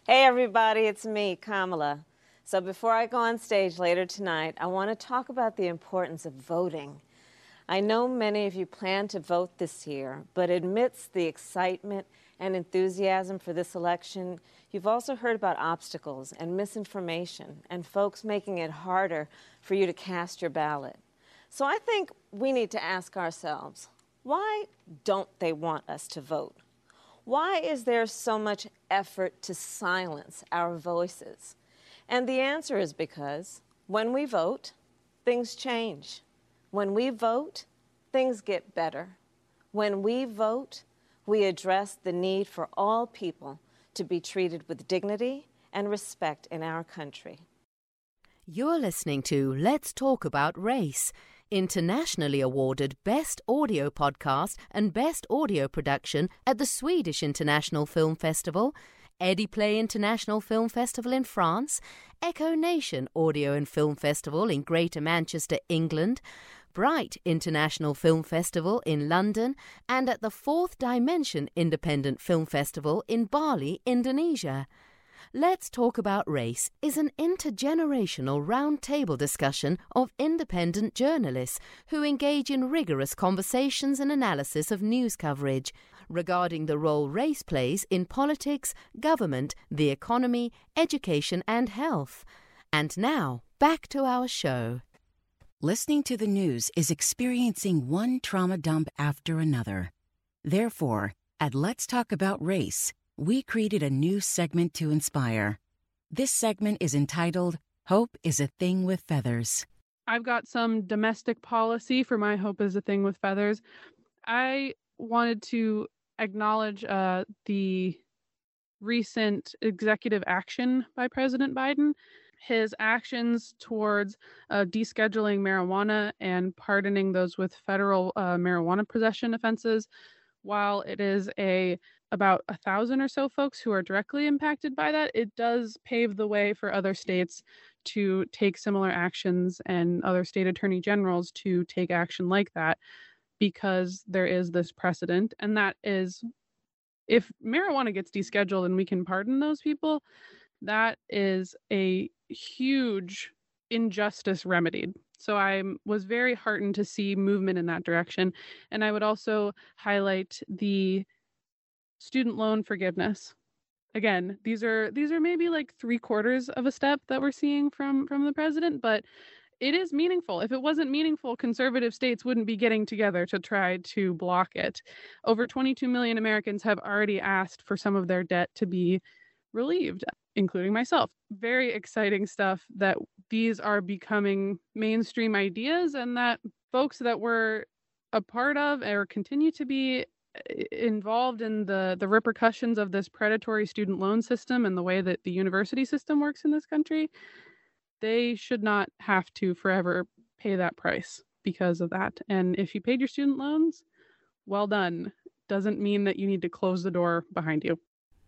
Hey everybody, it's me, Kamala. So before I go on stage later tonight, I want to talk about the importance of voting. I know many of you plan to vote this year, but amidst the excitement and enthusiasm for this election, you've also heard about obstacles and misinformation and folks making it harder for you to cast your ballot. So I think we need to ask ourselves, why don't they want us to vote? Why is there so much effort to silence our voices? And the answer is because when we vote, things change. When we vote, things get better. When we vote, we address the need for all people to be treated with dignity and respect in our country. You're listening to Let's Talk About Race, internationally awarded Best Audio Podcast and Best Audio Production at the Swedish International Film Festival, Ediplay International Film Festival in France, Echo Nation Audio and Film Festival in Greater Manchester, England, Bright International Film Festival in London, and at the Fourth Dimension Independent Film Festival in Bali, Indonesia. Let's Talk About Race is an intergenerational roundtable discussion of independent journalists who engage in rigorous conversations and analysis of news coverage regarding the role race plays in politics, government, the economy, education and health. And now, back to our show. Listening to the news is experiencing one trauma dump after another. Therefore, at Let's Talk About Race, we created a new segment to inspire. This segment is entitled, Hope is a Thing with Feathers. I've got some domestic policy for my Hope is a Thing with Feathers. I wanted to acknowledge the recent executive action by President Biden. His actions towards descheduling marijuana and pardoning those with federal marijuana possession offenses, while it is about 1,000 or so folks who are directly impacted by that, it does pave the way for other states to take similar actions and other state attorney generals to take action like that, because there is this precedent. And that is, if marijuana gets descheduled and we can pardon those people, that is a huge injustice remedied. So I was very heartened to see movement in that direction. And I would also highlight the student loan forgiveness. Again, these are maybe like 3/4 of a step that we're seeing from the president, but it is meaningful. If it wasn't meaningful, conservative states wouldn't be getting together to try to block it. Over 22 million Americans have already asked for some of their debt to be relieved, including myself. Very exciting stuff that these are becoming mainstream ideas, and that folks that were a part of or continue to be involved in the repercussions of this predatory student loan system and the way that the university system works in this country, they should not have to forever pay that price because of that. And if you paid your student loans, well done. Doesn't mean that you need to close the door behind you.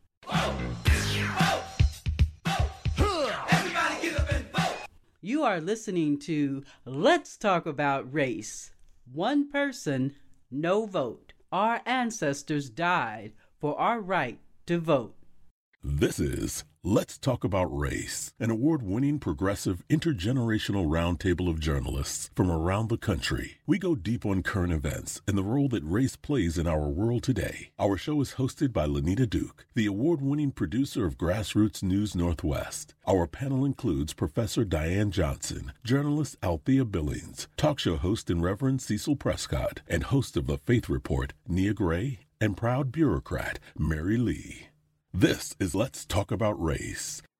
You are listening to Let's Talk About Race. One person, no vote. Our ancestors died for our right to vote. This is Let's Talk About Race, an award-winning progressive intergenerational roundtable of journalists from around the country. We go deep on current events and the role that race plays in our world today. Our show is hosted by Lanita Duke, the award-winning producer of Grassroots News Northwest. Our panel includes Professor Diane Johnson, journalist Althea Billings, talk show host and Reverend Cecil Prescott, and host of The Faith Report, Nia Gray, and proud bureaucrat, Mary Lee. This is Let's Talk About Race.